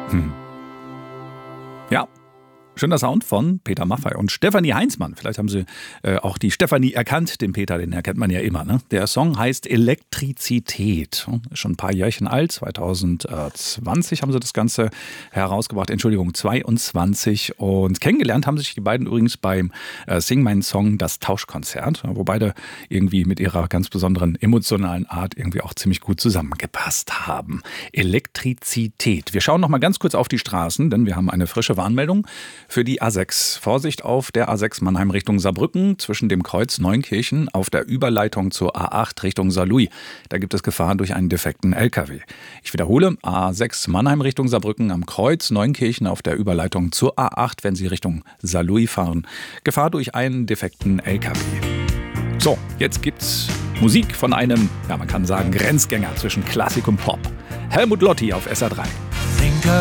Hm. Ja. Schöner Sound von Peter Maffay und Stefanie Heinzmann. Vielleicht haben Sie auch die Stefanie erkannt, den Peter, den erkennt man ja immer. Ne? Der Song heißt Elektrizität. Ist schon ein paar Jährchen alt. 2020 haben sie das Ganze herausgebracht. Entschuldigung, 22. Und kennengelernt haben sich die beiden übrigens beim Sing Mein Song, das Tauschkonzert, wo beide irgendwie mit ihrer ganz besonderen emotionalen Art irgendwie auch ziemlich gut zusammengepasst haben. Elektrizität. Wir schauen noch mal ganz kurz auf die Straßen, denn wir haben eine frische Warnmeldung für die A6. Vorsicht auf der A6 Mannheim Richtung Saarbrücken zwischen dem Kreuz Neunkirchen auf der Überleitung zur A8 Richtung Saarlouis. Da gibt es Gefahr durch einen defekten LKW. Ich wiederhole, A6 Mannheim Richtung Saarbrücken am Kreuz Neunkirchen auf der Überleitung zur A8, wenn Sie Richtung Saarlouis fahren. Gefahr durch einen defekten LKW. So, jetzt gibt's Musik von einem, ja man kann sagen, Grenzgänger zwischen Klassik und Pop. Helmut Lotti auf SR3.